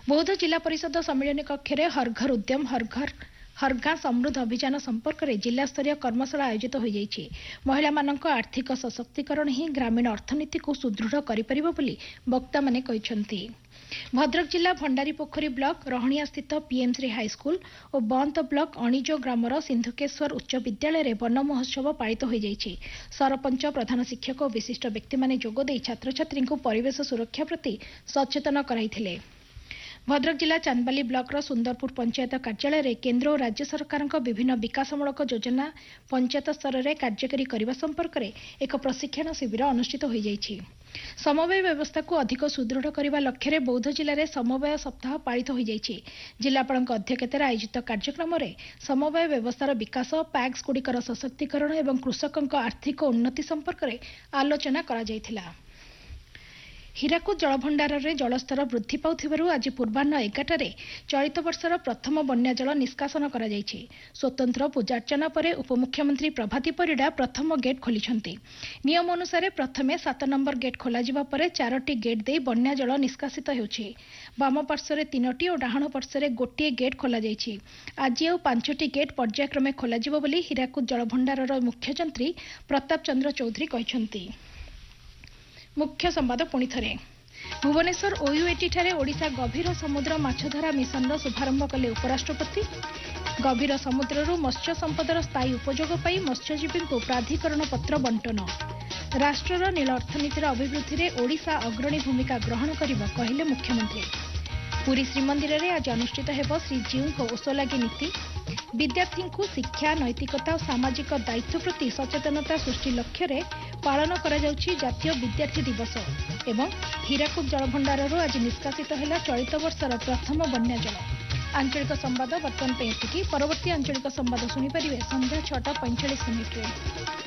बौद्ध जिला परिषद सम्मिलन कक्ष में हर घर उद्यम हर गाँ समृद्ध अभियान संपर्क में जिलास्तरीय कर्मशाला आयोजित हो जाइछि। महिला मानक आर्थिक सशक्तिकरण ही ग्रामीण अर्थनीति को सुदृढ़ करिपरिबो बोली वक्ता माने कहिसंती। भद्रक जिला भंडारीपोखरी ब्लॉक रहणिया स्थित पीएमश्री हाईस्कूल और बंत ब्लॉक अणिजो ग्रामर सिंधुकेश्वर उच्च विद्यालय में वन महोत्सव पालित हो जाइछि। सरपंच प्रधान शिक्षक और विशिष्ट व्यक्ति माने जोगदे छात्र छात्री को परिवेश सुरक्षा प्रति सचेतन कराइथिले। भद्रक जिला चांदबाली ब्लॉक सुंदरपुर पंचायत कार्यालय में केंद्र और राज्य सरकार विभिन्न विकासमूलक योजना पंचायत स्तर में कार्यकारी करने संपर्क में एक प्रशिक्षण शिविर अनुष्ठित हो जाइछि। समवाय व्यवस्था को अधिक सुदृढ़ करने लक्ष्य बौद्ध जिले में समवाय सप्ताह पालित हो जाइछि। जिलापाल अध्यक्षतार आयोजित कार्यक्रम में समवाय व्यवस्थार विकास पैक्स गुड़िकर सशक्तिकरण और कृषकों आर्थिक उन्नति संपर्क में आलोचना करा जायथिला। हीराकुद जलभंडार में जलस्तर वृद्धि पाउथिबारु आज पूर्वाह्न 11टारे चलित वर्षर प्रथम बन्या जल निष्कासन करा जायछि। स्वतंत्र पूजार्चना पर उपमुख्यमंत्री प्रभाती परिडा प्रथम गेट खोलिछंती। नियम अनुसार प्रथमे 7 नंबर गेट खोलाजिबा परे 4टी गेट दे बन्या जल निष्कासित हेउछि। बाम पार्श्वरे 3टी और डाहाण पार्श्वरे गोटिए गेट खोला जायछि। आज और 5टी गेट पर्यायक्रमे खोलाजिबो बोली हीराकुद जलभंडारर मुख्य जंत्री प्रताप चंद्र चौधरी कहिसंती। मुख्य संवाद पुणी थे। भुवनेश्वर ओयूएटी ठारे ओडिशा गभीर समुद्र माछधरा मिशन शुभारंभ कले उपराष्ट्रपति। गभीर समुद्ररू मत्स्य संपदर स्थायी उपयोग पाई मत्स्यजीवी को प्राधिकरण पत्र बंटन। राष्ट्रर नील अर्थनीतिर अभिवृद्धि में ओडिशा अग्रणी भूमिका ग्रहण करिब कहिले मुख्यमंत्री। पुरी श्रीमंदिर में आज अनुष्ठित हेब श्रीजीऊ ओसलागी नीति। विद्यार्थी को शिक्षा नैतिकता और सामाजिक दायित्व प्रति सचेतनता सृष्टि लक्ष्य पालन करा जाउछि जातीय विद्यार्थी दिवस। एवं हीराकुद जलभंडाररू आज निष्कासित है चलित वर्षर प्रथम बन्या जल। आंचलिक संवाद बर्तमान पे एतिकी। परवर्ती आंचलिक संवाद सुनिपारिबे संध्या 6:45 मिनिट।